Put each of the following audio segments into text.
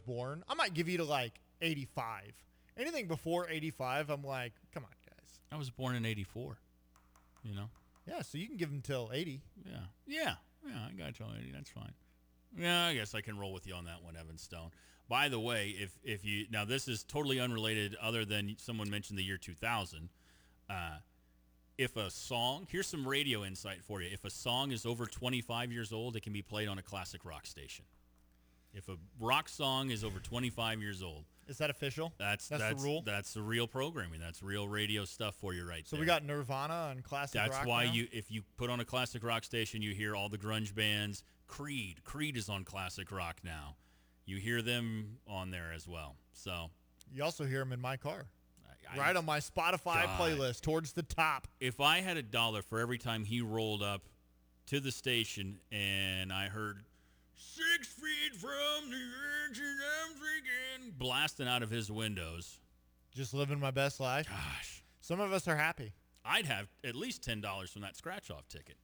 born, I might give you to like 85. Anything before 85, I'm like, come on, guys. I was born in 84, you know? Yeah, so you can give them till 80. Yeah, I got till 80. That's fine. Yeah, I guess I can roll with you on that one, Evan Stone. By the way, if you now this is totally unrelated, other than someone mentioned the year 2000. If a song, here's some radio insight for you. If a song is over 25 years old, it can be played on a classic rock station. If a rock song is over 25 years old. Is that official? That's the rule? That's the real programming. That's real radio stuff for you right there. So we got Nirvana on classic rock. That's why now? if you put on a classic rock station, you hear all the grunge bands. Creed is on classic rock now. You hear them on there as well. So you also hear them in my car. Right on my Spotify playlist towards the top. If I had $1 for every time he rolled up to the station and I heard 6 feet from the edge and I'm thinking blasting out of his windows. Just living my best life. Gosh. Some of us are happy. I'd have at least $10 from that scratch-off ticket.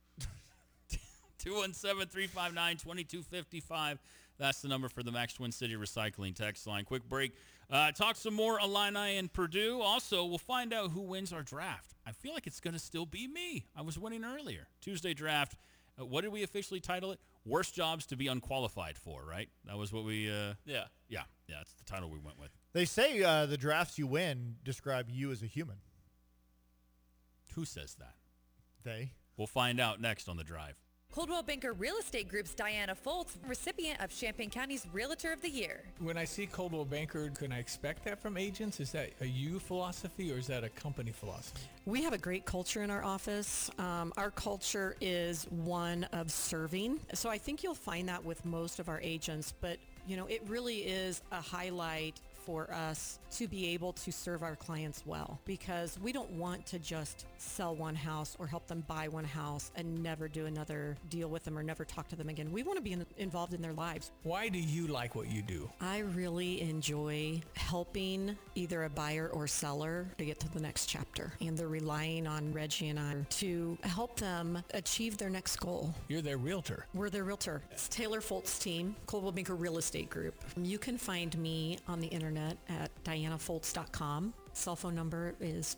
217-359-2255. That's the number for the Max Twin City Recycling text line. Quick break. Talk some more Illini and Purdue. Also, we'll find out who wins our draft. I feel like it's going to still be me. I was winning earlier. Tuesday draft. What did we officially title it? Worst jobs to be unqualified for, right? That was what we... Yeah, that's the title we went with. They say the drafts you win describe you as a human. Who says that? They. We'll find out next on The Drive. Coldwell Banker Real Estate Group's Diana Foltz, recipient of Champaign County's Realtor of the Year. When I see Coldwell Banker, can I expect that from agents? Is that a you philosophy or is that a company philosophy? We have a great culture in our office. Our culture is one of serving. So I think you'll find that with most of our agents, but it really is a highlight for us to be able to serve our clients well, because we don't want to just sell one house or help them buy one house and never do another deal with them or never talk to them again. We want to be involved in their lives. Why do you like what you do? I really enjoy helping either a buyer or seller to get to the next chapter, and they're relying on Reggie and I to help them achieve their next goal. You're their realtor. We're their realtor. It's Taylor Foltz team, Coldwell Banker Real Estate Group. You can find me on the internet at dianafoltz.com. Cell phone number is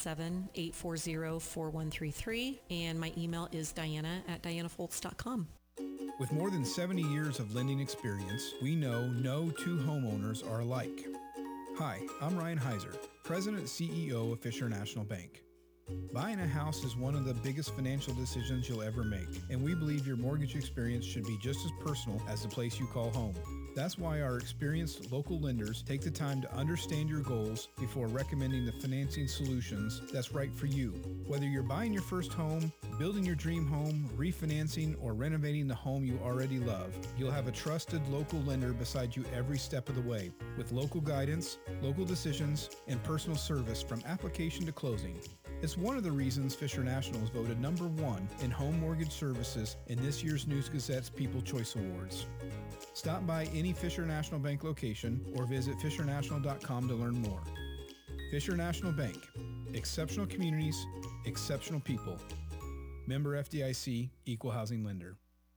217-840-4133, and my email is diana@dianafoltz.com. With more than 70 years of lending experience, we know no two homeowners are alike. Hi, I'm Ryan Heiser, President and CEO of Fisher National Bank. Buying a house is one of the biggest financial decisions you'll ever make, and we believe your mortgage experience should be just as personal as the place you call home. That's why our experienced local lenders take the time to understand your goals before recommending the financing solutions that's right for you. Whether you're buying your first home, building your dream home, refinancing, or renovating the home you already love, you'll have a trusted local lender beside you every step of the way, with local guidance, local decisions, and personal service from application to closing. It's one of the reasons Fisher National is voted number 1 in home mortgage services in this year's News Gazette's People Choice Awards. Stop by any Fisher National Bank location or visit fishernational.com to learn more. Fisher National Bank. Exceptional communities, exceptional people. Member FDIC, Equal Housing Lender.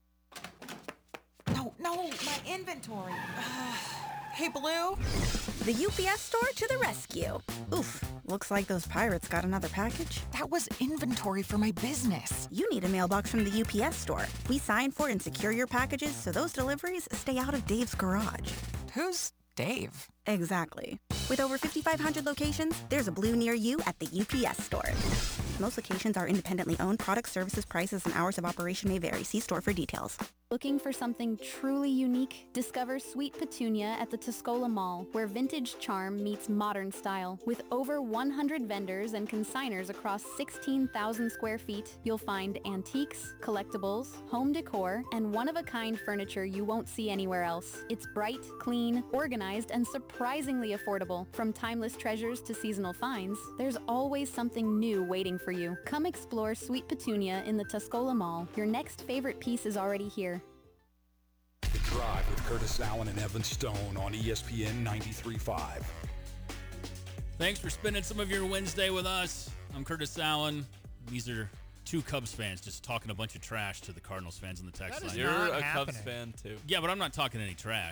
No, my inventory. Hey, Blue. The UPS store to the rescue. Oof, looks like those pirates got another package. That was inventory for my business. You need a mailbox from the UPS store. We sign for and secure your packages so those deliveries stay out of Dave's garage. Who's Dave? Exactly. With over 5,500 locations, there's a Blue near you at the UPS store. Most locations are independently owned. Product, services, prices, and hours of operation may vary. See store for details. Looking for something truly unique? Discover Sweet Petunia at the Tuscola Mall, where vintage charm meets modern style. With over 100 vendors and consigners across 16,000 square feet, you'll find antiques, collectibles, home decor, and one-of-a-kind furniture you won't see anywhere else. It's bright, clean, organized, and surprisingly affordable. From timeless treasures to seasonal finds, there's always something new waiting for you. Come explore Sweet Petunia in the Tuscola Mall. Your next favorite piece is already here. The Drive with Curtis Allen and Evan Stone on ESPN 93.5. Thanks for spending some of your Wednesday with us. I'm Curtis Allen. These are two Cubs fans just talking a bunch of trash to the Cardinals fans on the text line. You're a Cubs fan, too. Yeah, but I'm not talking any trash.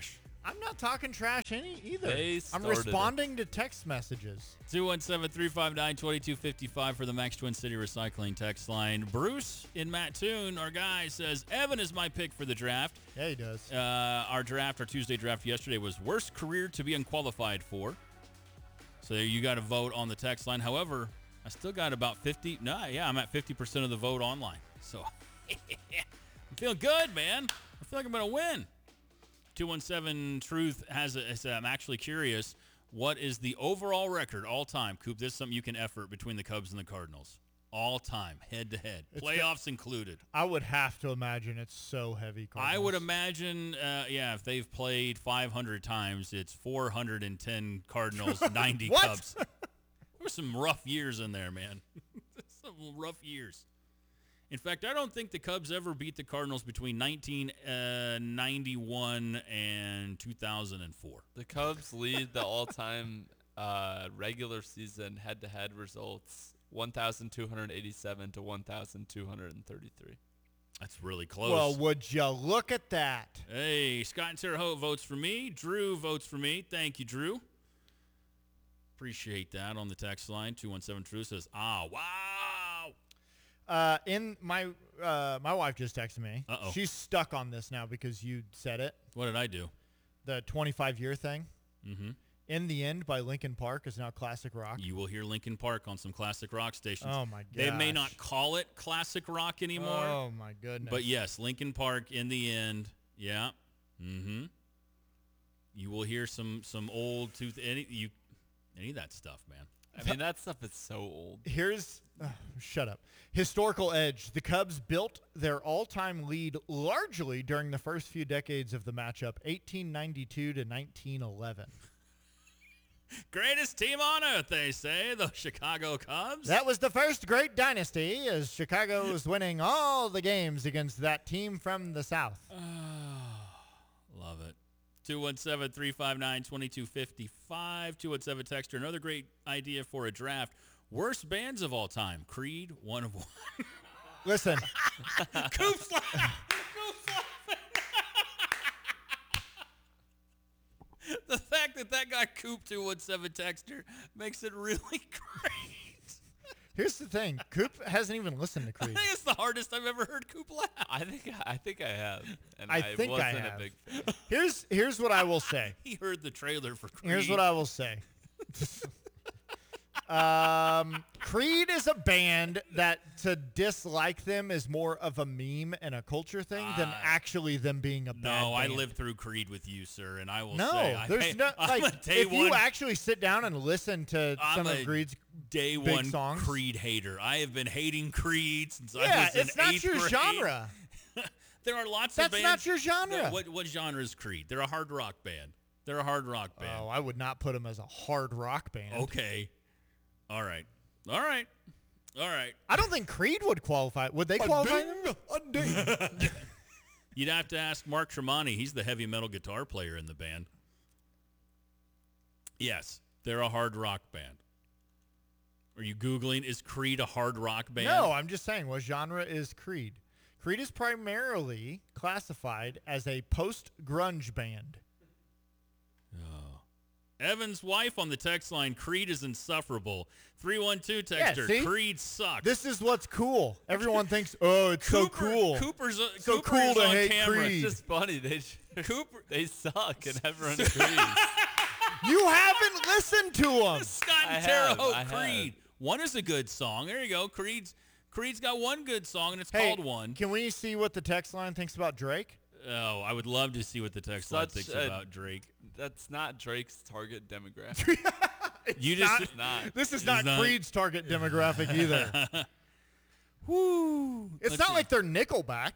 I'm not talking trash either. They I'm started responding to text messages. 217-359-2255 for the Max Twin City Recycling text line. Bruce in Mattoon, our guy, says, Evan is my pick for the draft. Yeah, he does. Our Tuesday draft yesterday was worst career to be unqualified for. So you got to vote on the text line. However, I still got about 50. I'm at 50% of the vote online. So I'm feeling good, man. I feel like I'm going to win. 217 Truth I'm actually curious. What is the overall record all time? Coop, this is something you can effort between the Cubs and the Cardinals. All time, head to head. Playoffs included. I would have to imagine it's so heavy. Cardinals. I would imagine, if they've played 500 times, it's 410 Cardinals, 90 Cubs. There were some rough years in there, man. Some rough years. In fact, I don't think the Cubs ever beat the Cardinals between 1991 and 2004. The Cubs lead the all-time regular season head-to-head results, 1,287 to 1,233. That's really close. Well, would you look at that? Hey, Scott and Terre Haute votes for me. Drew votes for me. Thank you, Drew. Appreciate that on the text line. 217 Drew says, wow. In my wife just texted me. Uh-oh. She's stuck on this now because you said it. What did I do? The 25-year thing. Mm-hmm. In the End by Linkin Park is now classic rock. You will hear Linkin Park on some classic rock stations. Oh, my gosh. They may not call it classic rock anymore. Oh, my goodness. But, yes, Linkin Park, In the End. Yeah. Mm-hmm. You will hear some old any of that stuff, man. I mean, that stuff is so old. Shut up. Historical edge. The Cubs built their all-time lead largely during the first few decades of the matchup, 1892 to 1911. Greatest team on earth, they say, the Chicago Cubs. That was the first great dynasty as Chicago was winning all the games against that team from the South. Love it. 217-359-2255. 217 texter. Another great idea for a draft. Worst bands of all time. Creed, One of One. Listen. Coop's laughing. The fact that got Coop 217 texter makes it really great. Here's the thing. Coop hasn't even listened to Creed. I think it's the hardest I've ever heard Coop laugh. I think I have. And I think I wasn't have. a big fan. Here's what I will say. He heard the trailer for Creed. Here's what I will say. Creed is a band that to dislike them is more of a meme and a culture thing than actually them being a band. No, I band. lived through Creed with you, sir, and I will No, say there's no like if you actually sit down and listen to some of Creed's day big one songs. Creed hater. I have been hating Creed since I was in it's not 8th your grade. genre. There are lots That's of bands. not your genre. What genre is Creed? They're a hard rock band. They're a hard rock band. Oh, I would not put them as a hard rock band. Okay. All right. I don't think Creed would qualify. Would they qualify? You'd have to ask Mark Tremonti. He's the heavy metal guitar player in the band. Yes, they're a hard rock band. Are you Googling, is Creed a hard rock band? No, I'm just saying, what genre is Creed? Creed is primarily classified as a post-grunge band. Evan's wife on the text line, Creed is insufferable. 312 texter, see? Creed sucks. This is what's cool. Everyone thinks, oh, it's so cool. Cooper's so Cooper cool is to on hate camera. Creed. It's just funny. They suck and everyone agrees. You haven't listened to them. Scott and Terre Haute, Creed. One is a good song. There you go. Creed's got one good song, and it's called One. Can we see what the text line thinks about Drake? Oh, I would love to see what the text line thinks about Drake. That's not Drake's target demographic. This is not Creed's target demographic either. Woo! It's not like they're Nickelback.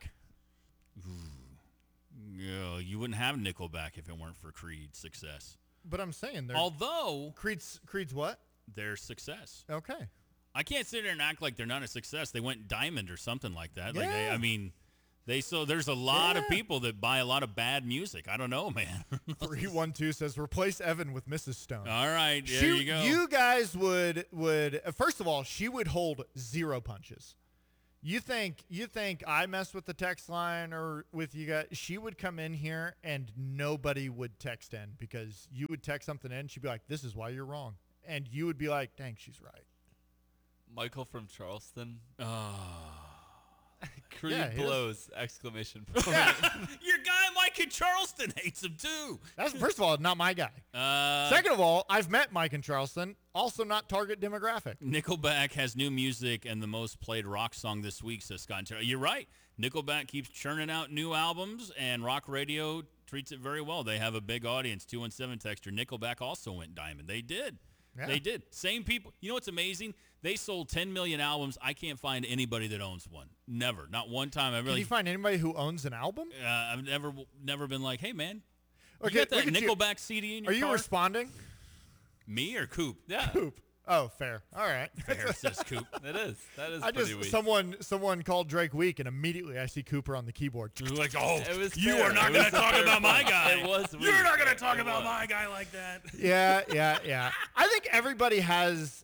Yeah, you wouldn't have Nickelback if it weren't for Creed's success. But I'm saying they're... Although... Creed's what? Their success. Okay. I can't sit there and act like they're not a success. They went diamond or something like that. Yeah. There's a lot of people that buy a lot of bad music. I don't know, man. 312 says, replace Evan with Mrs. Stone. All right, there you go. You guys would first of all, she would hold zero punches. You think I mess with the text line or with you guys? She would come in here and nobody would text in because you would text something in. She'd be like, "This is why you're wrong," and you would be like, "Dang, she's right." Michael from Charleston. Yeah, Creed he blows! Exclamation point. Your guy Mike in Charleston hates him too. That's first of all, not my guy. Second of all, I've met Mike in Charleston. Also, not target demographic. Nickelback has new music and the most played rock song this week, says Scott. You're right. Nickelback keeps churning out new albums, and rock radio treats it very well. They have a big audience. 217 texter. Nickelback also went diamond. They did. Yeah. They did. Same people. You know what's amazing? They sold 10 million albums. I can't find anybody that owns one. Never. Not one time. I've Can you find anybody who owns an album? I've never been like, hey, man, Okay, you got that look at you. Nickelback CD in your Are you car? responding? Me or Coop? Yeah. Coop. Oh, fair. All right. Fair, says Coop. That is I pretty just weak. someone called Drake weak, and immediately I see Cooper on the keyboard. Like, oh, It was you fair. are not It going was to a talk fair about my point. guy. It was You're weak. not going to talk It about was. my guy like that. Yeah. I think everybody has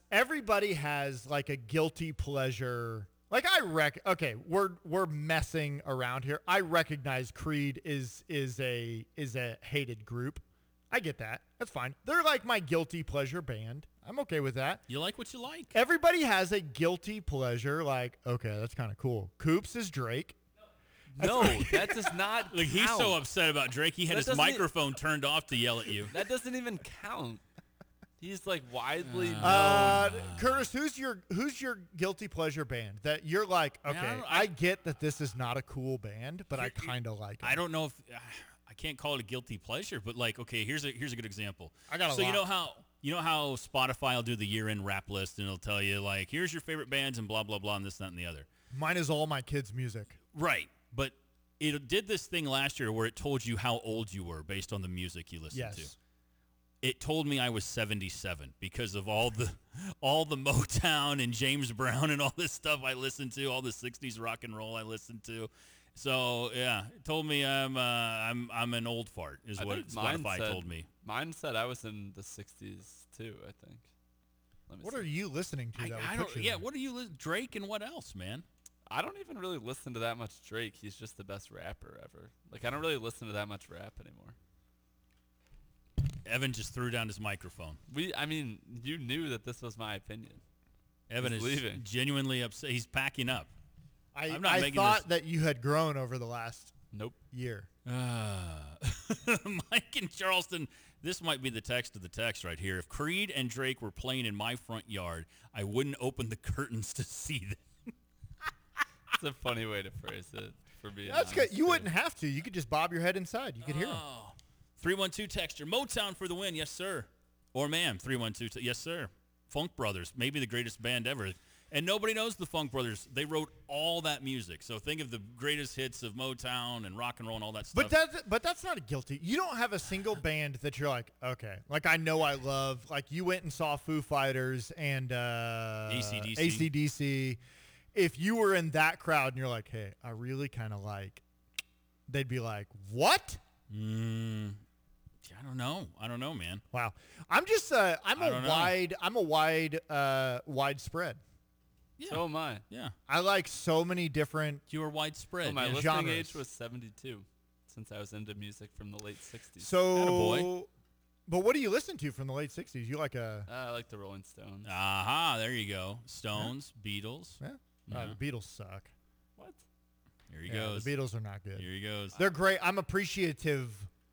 like a guilty pleasure. Like okay, we're messing around here. I recognize Creed is a hated group. I get that. That's fine. They're like my guilty pleasure band. I'm okay with that. You like what you like. Everybody has a guilty pleasure. Like, okay, that's kind of cool. Coops is Drake. No, that does not. Like, he's so count. upset about Drake, he had That his doesn't microphone turned off to yell at you. That doesn't even count. He's like widely known. Curtis, who's your guilty pleasure band that you're like, okay, I get that this is not a cool band, but I kind of like it. I don't know if I can't call it a guilty pleasure, but like, okay, here's a good example. I got a so lot. you know how Spotify will do the year-end rap list and it'll tell you like, here's your favorite bands and blah blah blah and this, that, and the other. Mine is all my kids' music. Right, but it did this thing last year where it told you how old you were based on the music you listened to. It told me I was 77 because of all the Motown and James Brown and all this stuff I listened to, all the 60s rock and roll I listened to. So yeah, it told me I'm an old fart is I what think Spotify told me. Mine said I was in the 60s too, I think. Let me What see. are you listening to? I don't. Yeah, what are you? Drake and what else, man? I don't even really listen to that much Drake. He's just the best rapper ever. Like, I don't really listen to that much rap anymore. Evan just threw down his microphone. I mean, you knew that this was my opinion. Evan He's is leaving. genuinely upset. He's packing up. I making thought that you had grown over the last Nope. year. Mike in Charleston, this might be the text of the text right here. If Creed and Drake were playing in my front yard, I wouldn't open the curtains to see them. It's a funny way to phrase it, for being That's honest. good. You wouldn't have to. You could just bob your head inside. You could hear them. 312 texture. Motown for the win. Yes, sir. Or ma'am. 312. Yes, sir. Funk Brothers. Maybe the greatest band ever. And nobody knows the Funk Brothers. They wrote all that music. So think of the greatest hits of Motown and rock and roll and all that stuff. But that's not a guilty. You don't have a single band that you're like, okay, like I know I love. Like you went and saw Foo Fighters and AC/DC. If you were in that crowd and you're like, hey, I really kind of like, they'd be like, what? I don't know, man. Wow. I'm just I'm a widespread. Yeah. So am I. Yeah. I like so many different You were widespread. Well, my yeah. listening genres. age was 72, since I was into music from the late 60s. So, Attaboy. But what do you listen to from the late 60s? You like I like the Rolling Stones. Aha, there you go. Stones, Beatles. Yeah. Yeah. The Beatles suck. What? Here he Yeah, goes. the Beatles are not good. Here he goes. They're great. I'm appreciative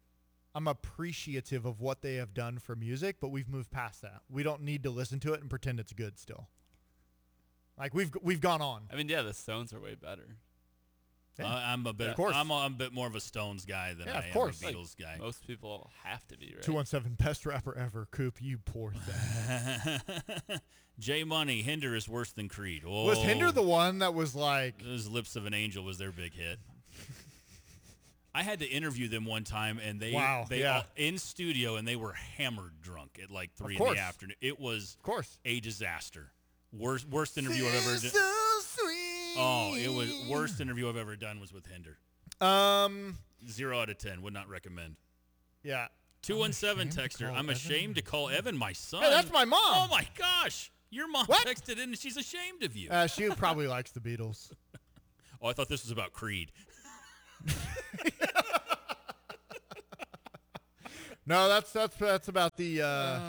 of what they have done for music, but we've moved past that. We don't need to listen to it and pretend it's good still. Like we've gone on. I mean, yeah, the Stones are way better. Yeah. I'm a bit. Of course. I'm a bit more of a Stones guy than Yeah, I of am course. a Beatles guy. Most people have to be, right? 217 best rapper ever. Coop, you poor thing. J Money, Hinder is worse than Creed. Oh, Was Hinder the one that was like? Those Lips of an Angel was their big hit. I had to interview them one time, and they all, in studio, and they were hammered drunk at like 3 in the afternoon. It was a disaster. Worst interview I've ever done. So sweet. Oh, it was worst interview I've ever done was with Hinder. 0 out of 10. Would not recommend. Yeah. 217 texter. I'm ashamed to call Evan my son. Hey, that's my mom. Oh my gosh. Your mom texted in and she's ashamed of you. She probably likes the Beatles. Oh, I thought this was about Creed. No, that's about the.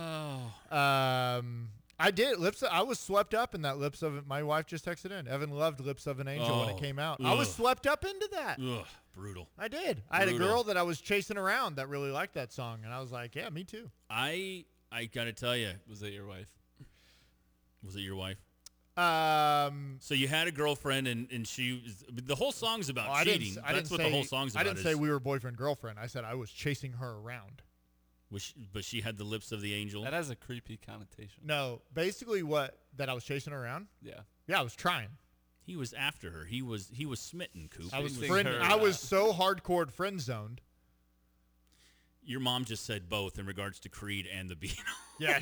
I did Lips. I was swept up in that Lips of. My wife just texted in. Evan loved Lips of an Angel when it came out. I was swept up into that. Ugh, brutal. I did. I had a girl that I was chasing around that really liked that song, and I was like, yeah, me too. I gotta tell you, Was it your wife? Was it your wife? So you had a girlfriend, and she was, the whole song's about cheating. That's what the whole song's about. I didn't say we were boyfriend girlfriend. I said I was chasing her around. But she had the lips of the angel. That has a creepy connotation. No, basically that I was chasing her around. Yeah. Yeah, I was trying. He was after her. He was smitten, Coop. I was so hardcore friend zoned. Your mom just said both in regards to Creed and the Beatles. Yeah,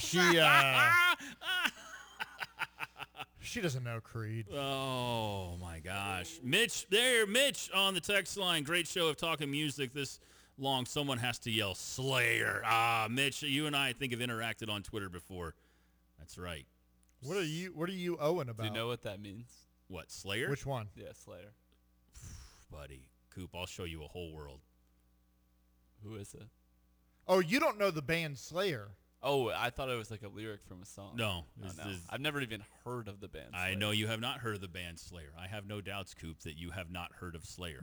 she doesn't know Creed. Oh my gosh, Mitch on the text line. Great show of talking music this long. Someone has to yell Slayer. Mitch, you and I think have interacted on Twitter before. That's right. What are you owing about? Do you know what that means? What, Slayer? Which one? Yeah, Slayer. Buddy, Coop, I'll show you a whole world. Who is it? Oh, you don't know the band Slayer. Oh, I thought it was like a lyric from a song. No. I've never even heard of the band Slayer. I know you have not heard of the band Slayer. I have no doubts, Coop, that you have not heard of Slayer.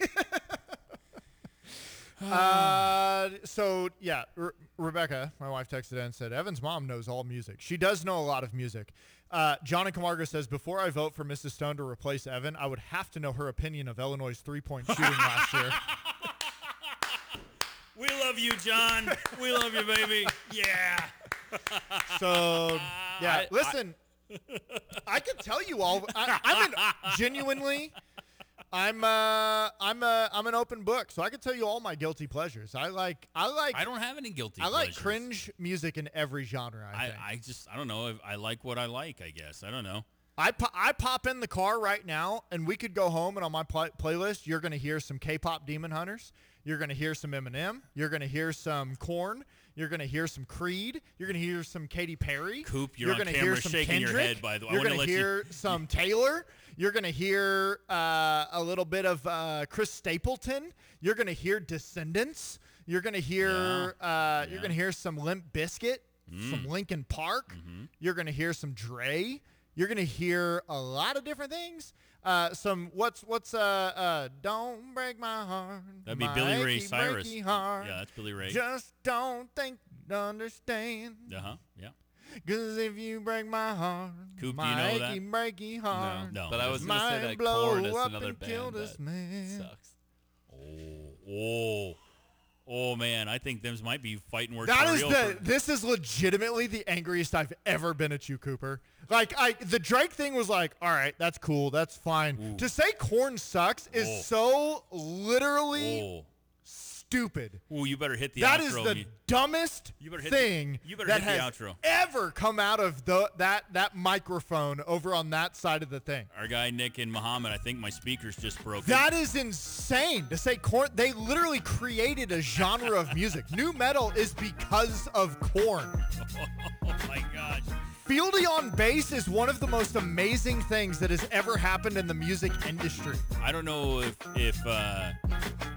So yeah, Rebecca, my wife, texted in and said, Evan's mom knows all music. She does know a lot of music. John in Camargo says, before I vote for Mrs. Stone to replace Evan, I would have to know her opinion of Illinois' 3-point shooting last year. We love you, John. We love you, baby. Yeah. So yeah, listen, I can tell you all. Genuinely. I'm an open book, so I can tell you all my guilty pleasures. I don't have any guilty pleasures. I like pleasures. cringe music in every genre. I don't know. I like what I like, I guess. I don't know. I pop in the car right now, and we could go home, and on my playlist, you're going to hear some K-pop Demon Hunters. You're going to hear some Eminem. You're going to hear some Korn. You're going to hear some Creed. You're going to hear some Katy Perry. Coop, you're on camera shaking your head, by the way. You're going to hear some Taylor. You're going to hear a little bit of Chris Stapleton. You're going to hear Descendants. You're going to hear you're going to hear some Limp Bizkit, some Linkin Park. Mm-hmm. You're going to hear some Dre. You're going to hear a lot of different things. Some Don't Break My Heart. That'd be Billy Ray Cyrus. Heart. Yeah, that's Billy Ray. Just don't think, understand. Uh-huh, yeah. Because if you break my heart, Coop, my do you know that? breaky heart. No. But I was going to say that Korn is another band that sucks. Oh, man. I think them might be fighting words. This is legitimately the angriest I've ever been at you, Cooper. Like, the Drake thing was like, all right, that's cool, that's fine. Ooh. To say Korn sucks is so literally stupid. Ooh, you better hit the outro. That is the dumbest thing that has ever come out of that microphone over on that side of the thing. Our guy Nick and Muhammad, I think my speakers just broke. That is insane to say Korn. They literally created a genre of music. New metal is because of Korn. Oh my gosh. Fieldy on bass is one of the most amazing things that has ever happened in the music industry. I don't know if